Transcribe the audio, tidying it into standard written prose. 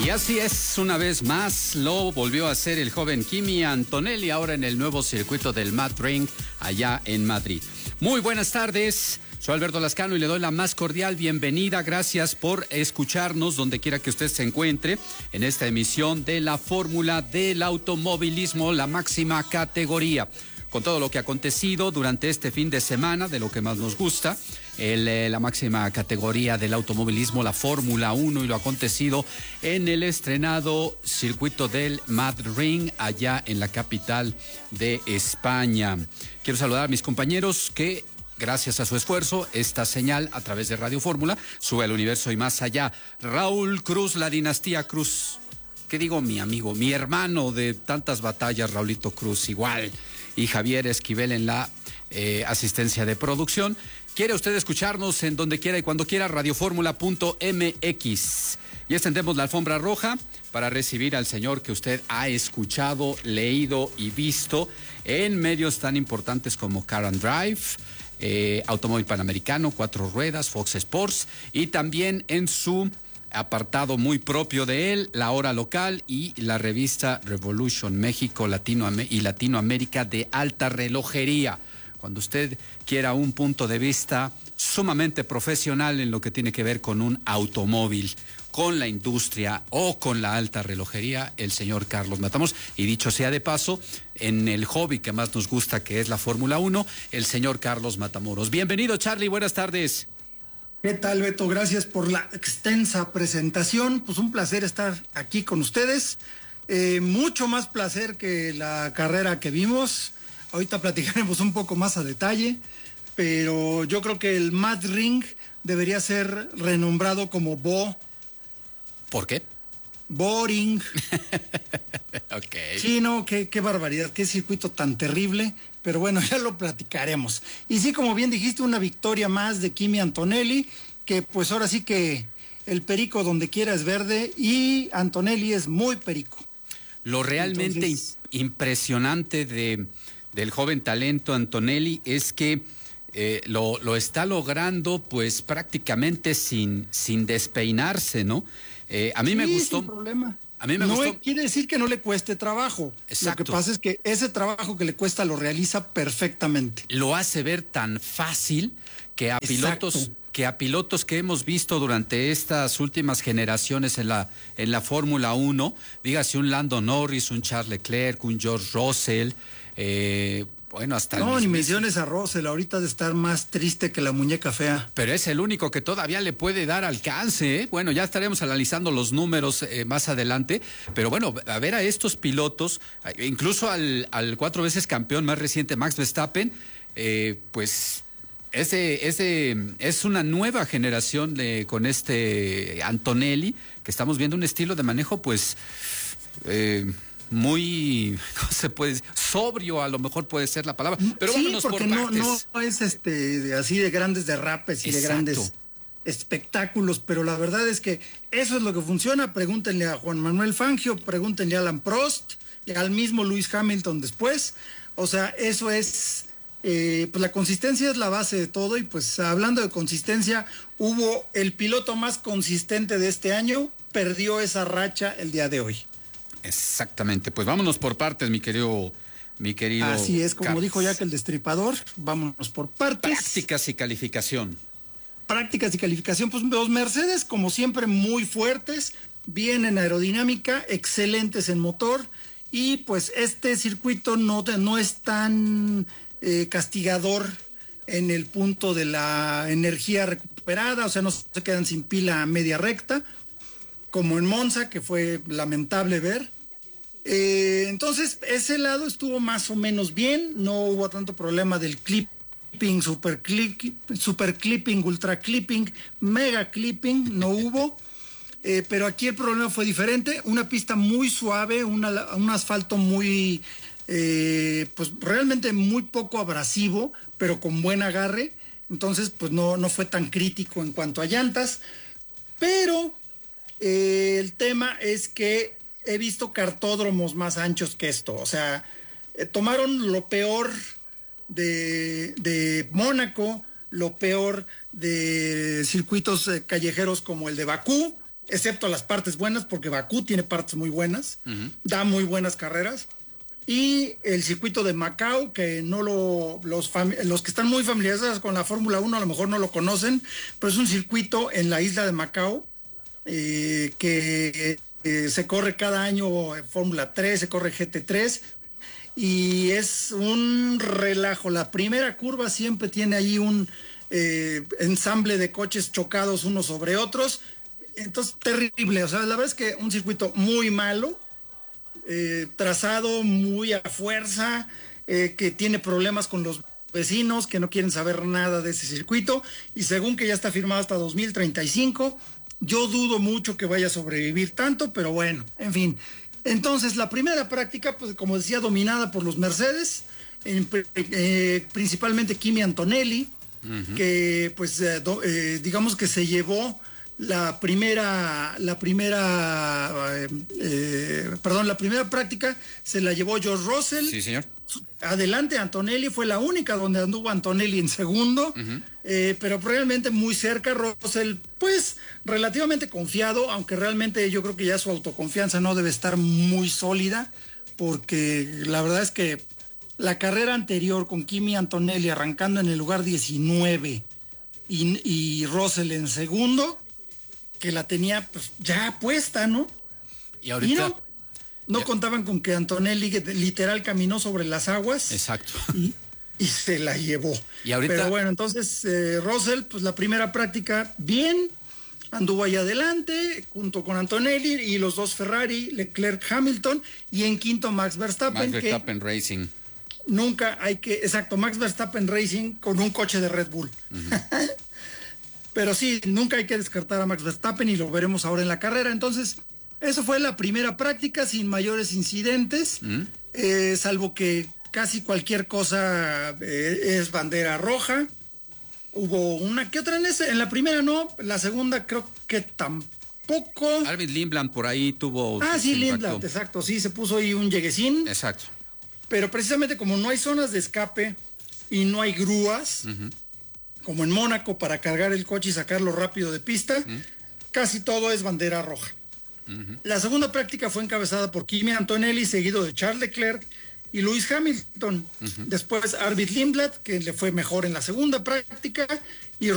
Y así es, una vez más lo volvió a hacer el joven Kimi Antonelli, ahora en el nuevo circuito del Mad Ring allá en Madrid. Muy buenas tardes, soy Alberto Lascano y le doy la más cordial bienvenida. Gracias por escucharnos donde quiera que usted se encuentre en esta emisión de la Fórmula del Automovilismo, la máxima categoría. Con todo lo que ha acontecido durante este fin de semana, de lo que más nos gusta, la máxima categoría del automovilismo, la Fórmula 1, y lo acontecido en el estrenado circuito del Mad Ring, allá en la capital de España. Quiero saludar a mis compañeros que, gracias a su esfuerzo, esta señal a través de Radio Fórmula sube al universo y más allá. Raúl Cruz, la dinastía Cruz. ¿Qué digo? Mi amigo, mi hermano de tantas batallas, Raulito Cruz, igual. Y Javier Esquivel en la asistencia de producción. ¿Quiere usted escucharnos en donde quiera y cuando quiera? Radioformula.mx. Y extendemos la alfombra roja para recibir al señor que usted ha escuchado, leído y visto en medios tan importantes como Car and Drive, Automóvil Panamericano, Cuatro Ruedas, Fox Sports, y también en su apartado muy propio de él, La Hora Local y la revista Revolution México y Latinoamérica de alta relojería. Cuando usted quiera un punto de vista sumamente profesional en lo que tiene que ver con un automóvil, con la industria o con la alta relojería, el señor Carlos Matamoros. Y dicho sea de paso, en el hobby que más nos gusta, que es la Fórmula 1, el señor Carlos Matamoros. Bienvenido, Charlie, buenas tardes. ¿Qué tal, Beto? Gracias por la extensa presentación. Pues un placer estar aquí con ustedes. Mucho más placer que la carrera que vimos. Ahorita platicaremos un poco más a detalle, pero yo creo que el Mad Ring debería ser renombrado como ¿Por qué? Boring. Ok. Sí, no, qué barbaridad, qué circuito tan terrible. Pero bueno, ya lo platicaremos. Y sí, como bien dijiste, una victoria más de Kimi Antonelli, que pues ahora sí que el perico donde quiera es verde, y Antonelli es muy perico. Lo realmente impresionante del joven talento Antonelli es que lo está logrando pues prácticamente sin despeinarse, ¿no? A mí me gustó. Sin problema. A mí me no gustó. Quiere decir que no le cueste trabajo. Exacto. Lo que pasa es que ese trabajo que le cuesta lo realiza perfectamente. Lo hace ver tan fácil que a pilotos que hemos visto durante estas últimas generaciones en la Fórmula 1, dígase un Lando Norris, un Charles Leclerc, un George Russell, bueno, hasta no, ni menciones a Russell, ahorita de estar más triste que la muñeca fea. Pero es el único que todavía le puede dar alcance, ¿eh? Bueno, ya estaremos analizando los números más adelante, pero bueno, a ver a estos pilotos, incluso al 4 veces campeón más reciente, Max Verstappen, pues es una nueva generación con este Antonelli, que estamos viendo un estilo de manejo, pues muy, ¿cómo se puede decir? Sobrio, a lo mejor puede ser la palabra, pero sí, vámonos porque por partes. No es así de grandes derrapes y Exacto. de grandes espectáculos, pero la verdad es que eso es lo que funciona. Pregúntenle a Juan Manuel Fangio, pregúntenle a Alan Prost y al mismo Lewis Hamilton después. O sea, eso es, pues la consistencia es la base de todo, y pues hablando de consistencia, hubo el piloto más consistente de este año, perdió esa racha el día de hoy. Exactamente, pues vámonos por partes, mi querido. Así es, como Carlos. dijo Jack el Destripador, vámonos por partes. Prácticas y calificación. Pues los Mercedes, como siempre, muy fuertes, bien en aerodinámica, excelentes en motor, y pues este circuito no es tan castigador en el punto de la energía recuperada, o sea, no se quedan sin pila a media recta, como en Monza, que fue lamentable ver. Entonces, ese lado estuvo más o menos bien, no hubo tanto problema del clipping, super clipping, ultra clipping, mega clipping, no hubo. Pero aquí el problema fue diferente, una pista muy suave, un asfalto muy, pues realmente muy poco abrasivo, pero con buen agarre. Entonces, pues no fue tan crítico en cuanto a llantas, pero el tema es que he visto cartódromos más anchos que esto. O sea, tomaron lo peor de Mónaco, lo peor de circuitos callejeros como el de Bakú, excepto las partes buenas, porque Bakú tiene partes muy buenas, da muy buenas carreras. Y el circuito de Macao, que no los que están muy familiarizados con la Fórmula 1 a lo mejor no lo conocen, pero es un circuito en la isla de Macao que se corre cada año Fórmula 3, se corre GT3 y es un relajo. La primera curva siempre tiene ahí un ensamble de coches chocados unos sobre otros, entonces terrible. O sea, la verdad es que un circuito muy malo. Trazado muy a fuerza, que tiene problemas con los vecinos que no quieren saber nada de ese circuito, y según que ya está firmado hasta 2035, yo dudo mucho que vaya a sobrevivir tanto, pero bueno, en fin. Entonces la primera práctica, pues como decía, dominada por los Mercedes, principalmente Kimi Antonelli, que pues digamos que se llevó la primera práctica se la llevó George Russell. Sí, señor. Adelante Antonelli, fue la única donde anduvo Antonelli en segundo, pero realmente muy cerca. Russell, pues relativamente confiado, aunque realmente yo creo que ya su autoconfianza no debe estar muy sólida, porque la verdad es que la carrera anterior con Kimi Antonelli arrancando en el lugar 19 y Russell en segundo, que la tenía pues ya puesta, ¿no? Y ahorita... No contaban con que Antonelli literal caminó sobre las aguas. Exacto. Y se la llevó. Y ahorita... Pero bueno, entonces Russell, pues la primera práctica bien, anduvo ahí adelante junto con Antonelli y los dos Ferrari, Leclerc, Hamilton, y en quinto Max Verstappen. Max Verstappen Racing. Nunca hay que... Exacto, Max Verstappen Racing con un coche de Red Bull. Pero sí, nunca hay que descartar a Max Verstappen y lo veremos ahora en la carrera. Entonces, eso fue la primera práctica sin mayores incidentes, salvo que casi cualquier cosa es bandera roja. Hubo una que otra en la primera no, la segunda creo que tampoco. Arvid Lindblad por ahí tuvo... Sí, Lindblad, exacto, sí, se puso ahí un lleguesín. Exacto. Pero precisamente como no hay zonas de escape y no hay grúas... como en Mónaco, para cargar el coche y sacarlo rápido de pista, casi todo es bandera roja. La segunda práctica fue encabezada por Kimi Antonelli, seguido de Charles Leclerc y Lewis Hamilton. Después Arvid Lindblad, que le fue mejor en la segunda práctica, y